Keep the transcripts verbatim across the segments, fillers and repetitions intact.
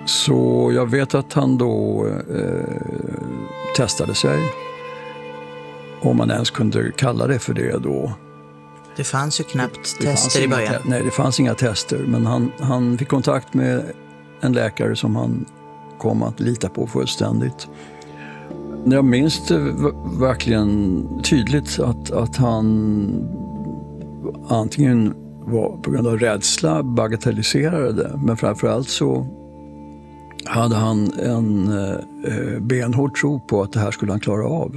Så jag vet att han då eh, testade sig. Om man ens kunde kalla det för det då. Det fanns ju knappt det, tester det i början. Te- nej, det fanns inga tester. Men han, han fick kontakt med en läkare som han kom att lita på fullständigt. Jag minns det verkligen tydligt att, att han antingen var på grund av rädsla bagatelliserade det. Men framförallt så hade han en eh, benhård tro på att det här skulle han klara av.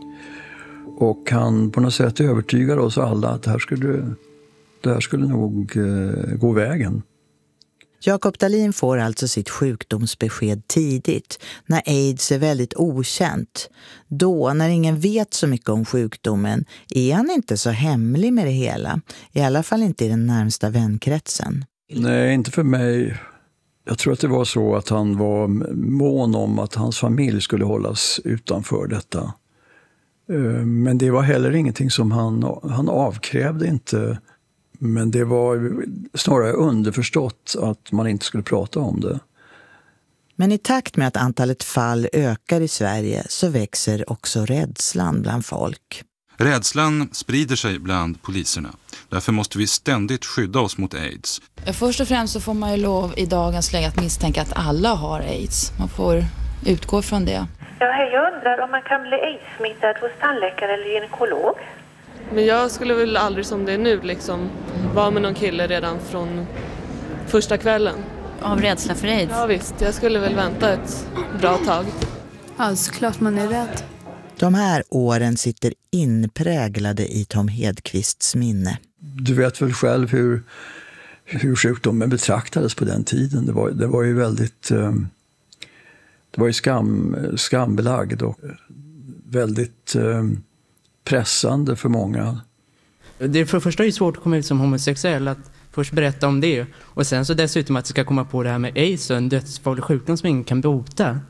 Och han på något sätt övertygade oss alla att det här skulle, det här skulle nog eh, gå vägen. Jakob Dahlin får alltså sitt sjukdomsbesked tidigt, när AIDS är väldigt okänt. Då, när ingen vet så mycket om sjukdomen, är han inte så hemlig med det hela. I alla fall inte i den närmsta vänkretsen. Nej, inte för mig. Jag tror att det var så att han var mån om att hans familj skulle hållas utanför detta. Men det var heller ingenting som han, han avkrävde inte. Men det var snarare underförstått att man inte skulle prata om det. Men i takt med att antalet fall ökar i Sverige så växer också rädslan bland folk. Rädslan sprider sig bland poliserna. Därför måste vi ständigt skydda oss mot AIDS. Först och främst så får man ju lov i dagens läge att misstänka att alla har AIDS. Man får utgå från det. Ja, hej, jag undrar om man kan bli AIDS-smittad hos tandläkare eller gynekolog. Men jag skulle väl aldrig som det är nu liksom vara med någon kille redan från första kvällen. Av rädsla för AIDS? Ja visst, jag skulle väl vänta ett bra tag. Ja, såklart man är rädd. De här åren sitter inpräglade i Tom Hedqvists minne. Du vet väl själv hur, hur sjukdomen betraktades på den tiden. Det var, det var ju väldigt det var ju skam, skambelagd och väldigt pressande för många. Det är för det första är svårt att komma ut som homosexuell, att först berätta om det. Och sen så dessutom att det ska komma på det här med AIDS och en dödsfarlig sjukdom som ingen kan bota.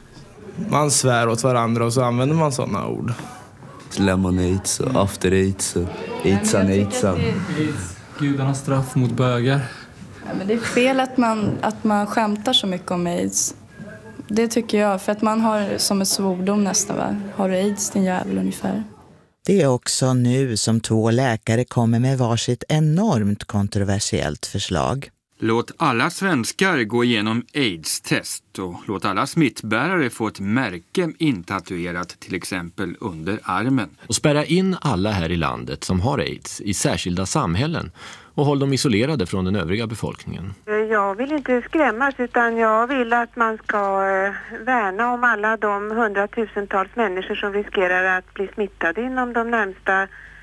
Man svär åt varandra och så använder man sådana ord. Lemon AIDS och after AIDS och AIDSan, AIDSan. Gudarnas straff mot bögar. Ja, men det är fel att man, att man skämtar så mycket om AIDS. Det tycker jag, för att man har som ett svordom nästan, va? Har du AIDS, din jävel ungefär. Det är också nu som två läkare kommer med varsitt enormt kontroversiellt förslag. Låt alla svenskar gå igenom AIDS-test och låt alla smittbärare få ett märke intatuerat till exempel under armen. Och spärra in alla här i landet som har AIDS i särskilda samhällen och håll dem isolerade från den övriga befolkningen. Jag vill inte skrämmas, utan jag vill att man ska värna om alla de hundratusentals människor som riskerar att bli smittade inom de närmsta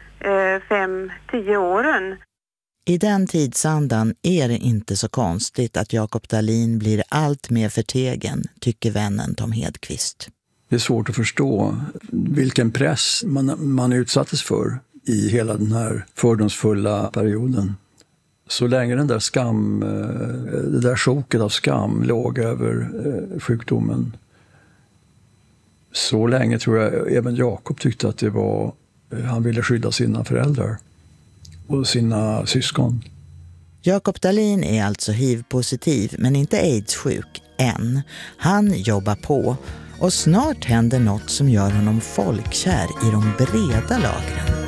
fem, tio åren. I den tidsandan är det inte så konstigt att Jakob Dahlin blir allt mer förtegen, tycker vännen Tom Hedqvist. Det är svårt att förstå vilken press man, man utsattes för i hela den här fördomsfulla perioden. Så länge den där skam, det där sjoket av skam låg över sjukdomen, så länge tror jag även Jakob tyckte att det var, han ville skydda sina föräldrar och sina syskon. Jakob Dahlin är alltså H I V-positiv men inte AIDS-sjuk än. Han jobbar på och snart händer något som gör honom folkkär i de breda lagren.